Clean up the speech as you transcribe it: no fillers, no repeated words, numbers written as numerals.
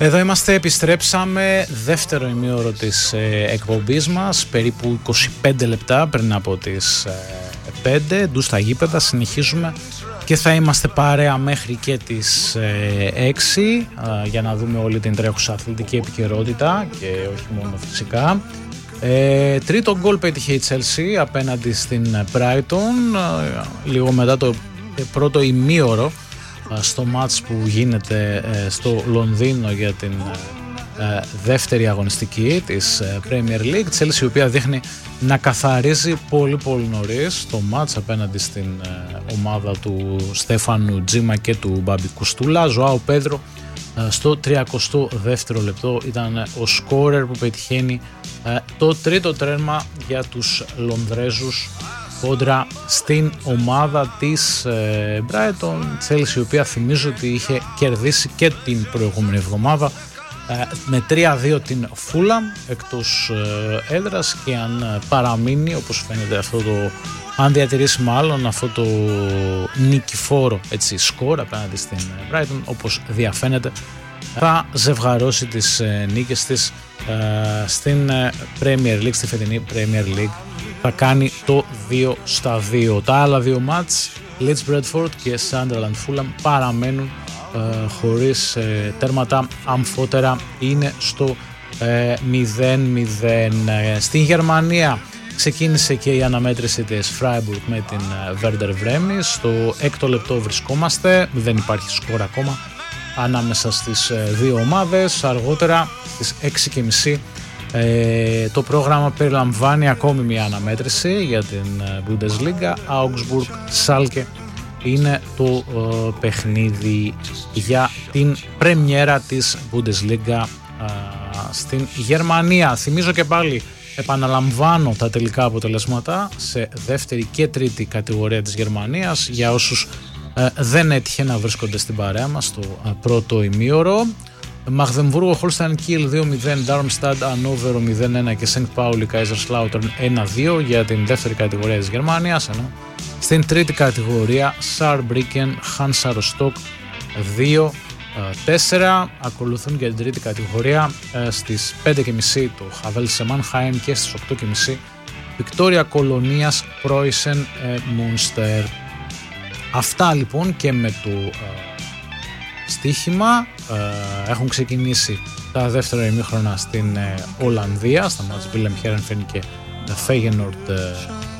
Εδώ είμαστε, επιστρέψαμε, δεύτερο ημίωρο της εκπομπής μας, περίπου 25 λεπτά πριν από τις 5, ντου στα γήπεδα, συνεχίζουμε και θα είμαστε παρέα μέχρι και τις 6 για να δούμε όλη την τρέχουσα αθλητική επικαιρότητα και όχι μόνο φυσικά. Τρίτο γκολ πέτυχε η Chelsea απέναντι στην Brighton λίγο μετά το πρώτο ημίωρο στο μάτς που γίνεται στο Λονδίνο για την δεύτερη αγωνιστική της Premier League. Chelsea η οποία δείχνει να καθαρίζει πολύ νωρίς το μάτς απέναντι στην ομάδα του Στέφανου Τζίμα και του Μπάμπη Κουστούλα. Ζωάο Πέδρο στο 32ο λεπτό ήταν ο σκόρερ που πετυχαίνει το τρίτο τέρμα για τους Λονδρέζους κόντρα στην ομάδα της Brighton. Chelsea η οποία θυμίζω ότι είχε κερδίσει και την προηγούμενη εβδομάδα με 3-2 την Fulham εκτός έδρας, και αν παραμείνει όπως φαίνεται αυτό το, αν διατηρήσει μάλλον αυτό το νικηφόρο έτσι σκορ απέναντι στην Brighton όπως διαφαίνεται, θα ζευγαρώσει τις νίκες της στην Premier League, στη φετινή Premier League. Θα κάνει το 2-2. Τα άλλα δύο μάτς, Leeds Bradford και Sunderland Fulham, παραμένουν χωρίς τέρματα αμφότερα, είναι στο 0-0. Στην Γερμανία ξεκίνησε και η αναμέτρηση της Freiburg με την Werder Bremen. Στο 6ο λεπτό βρισκόμαστε, δεν υπάρχει σκορ ακόμα ανάμεσα στις δύο ομάδες. Αργότερα στις 6.30 το πρόγραμμα περιλαμβάνει ακόμη μια αναμέτρηση για την Bundesliga. Augsburg Schalke είναι το παιχνίδι για την πρεμιέρα της Bundesliga στην Γερμανία. Θυμίζω και πάλι, επαναλαμβάνω τα τελικά αποτελέσματα σε δεύτερη και τρίτη κατηγορία της Γερμανίας για όσους δεν έτυχε να βρίσκονται στην παρέα μας στο πρώτο ημίωρο. Μαγδεμβούργο Holstein Kiel 2-0, Darmstadt Hannover 0-1 και St. Pauli Kaiserslautern 1-2 για την δεύτερη κατηγορία της Γερμανίας, ενώ στην τρίτη κατηγορία Saarbrücken Hansa Rostock 2-4. Ακολουθούν για την τρίτη κατηγορία στις 5.30 το Havelse Mannheim και στις 8.30 Victoria Colonias Preußen Münster. Αυτά λοιπόν και με το στοίχημα. Έχουν ξεκινήσει τα δεύτερα ημίχρονα στην Ολλανδία, στα μάτς Willem Heerenveen και Feyenoord